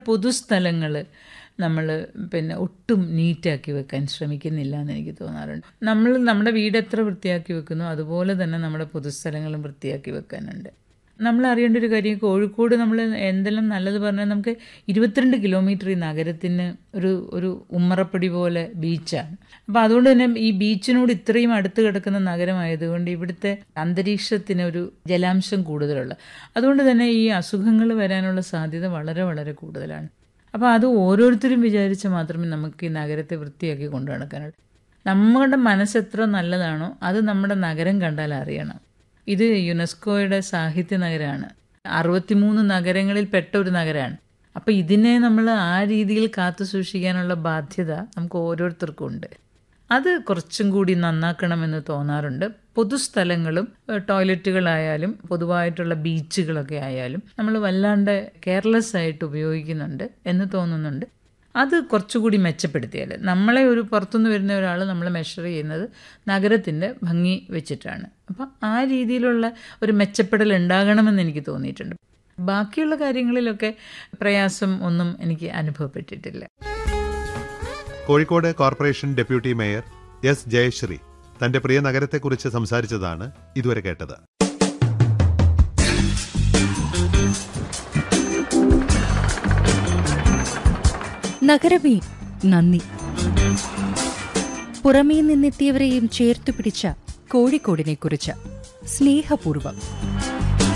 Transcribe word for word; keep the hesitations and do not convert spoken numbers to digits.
പൊതുസ്ഥലങ്ങൾ നമ്മൾ പിന്നെ ഒട്ടും നീറ്റാക്കി വെക്കാൻ ശ്രമിക്കുന്നില്ല എന്ന് എനിക്ക് തോന്നാറുണ്ട്. നമ്മൾ നമ്മുടെ വീട് എത്ര വൃത്തിയാക്കി വെക്കുന്നോ അതുപോലെ തന്നെ നമ്മുടെ പൊതുസ്ഥലങ്ങളും വൃത്തിയാക്കി വെക്കാനുണ്ട്. നമ്മൾ അറിയേണ്ട ഒരു കാര്യം, കോഴിക്കോട് നമ്മൾ എന്തെല്ലാം നല്ലത് പറഞ്ഞാൽ നമുക്ക് ഇരുപത്തിരണ്ട് കിലോമീറ്റർ ഈ നഗരത്തിന് ഒരു ഒരു ഉമ്മറപ്പടി പോലെ ബീച്ചാണ്. അപ്പോൾ അതുകൊണ്ട് തന്നെ ഈ ബീച്ചിനോട് ഇത്രയും അടുത്ത് കിടക്കുന്ന നഗരമായതുകൊണ്ട് ഇവിടുത്തെ അന്തരീക്ഷത്തിന് ഒരു ജലാംശം കൂടുതലുള്ള, അതുകൊണ്ട് തന്നെ ഈ അസുഖങ്ങൾ വരാനുള്ള സാധ്യത വളരെ വളരെ കൂടുതലാണ്. അപ്പോൾ അത് ഓരോരുത്തരും വിചാരിച്ച് മാത്രമേ നമുക്ക് ഈ നഗരത്തെ വൃത്തിയാക്കി കൊണ്ടു നടക്കാനുള്ളൂ. നമ്മുടെ മനസ്സെത്ര നല്ലതാണോ അത് നമ്മുടെ നഗരം കണ്ടാൽ അറിയണം. ഇത് യുനെസ്കോയുടെ സാഹിത്യ നഗരമാണ്, അറുപത്തിമൂന്ന് നഗരങ്ങളിൽ പെട്ട ഒരു നഗരമാണ്. അപ്പോൾ ഇതിനെ നമ്മൾ ആ രീതിയിൽ കാത്തു സൂക്ഷിക്കാനുള്ള ബാധ്യത നമുക്ക് ഓരോരുത്തർക്കും ഉണ്ട്. അത് കുറച്ചും കൂടി നന്നാക്കണമെന്ന് തോന്നാറുണ്ട്. പൊതുസ്ഥലങ്ങളും ടോയ്ലറ്റുകളായാലും പൊതുവായിട്ടുള്ള ബീച്ചുകളൊക്കെ ആയാലും നമ്മൾ വല്ലാണ്ട് കെയർലെസ് ആയിട്ട് ഉപയോഗിക്കുന്നുണ്ട് എന്ന് തോന്നുന്നുണ്ട്. അത് കുറച്ചുകൂടി മെച്ചപ്പെടുത്തിയാൽ, നമ്മളെ ഒരു പുറത്തുനിന്ന് വരുന്ന ഒരാൾ നമ്മൾ മെഷർ ചെയ്യുന്നത് നഗരത്തിൻ്റെ ഭംഗി വെച്ചിട്ടാണ്. അപ്പം ആ രീതിയിലുള്ള ഒരു മെച്ചപ്പെടൽ ഉണ്ടാകണമെന്ന് എനിക്ക് തോന്നിയിട്ടുണ്ട്. ബാക്കിയുള്ള കാര്യങ്ങളിലൊക്കെ പ്രയാസം ഒന്നും എനിക്ക് അനുഭവപ്പെട്ടിട്ടില്ല. Kozhikode corporation deputy mayor S Jayashree തന്റെ പ്രിയ നഗരത്തെക്കുറിച്ച് സംസാരിച്ചതാണ് ഇതുവരെ കേട്ടത്. നഗരമേ നന്ദി. പുറമേ നിന്നെത്തിയവരെയും ചേർത്തു പിടിച്ച കോഴിക്കോടിനെ കുറിച്ച് സ്നേഹപൂർവം.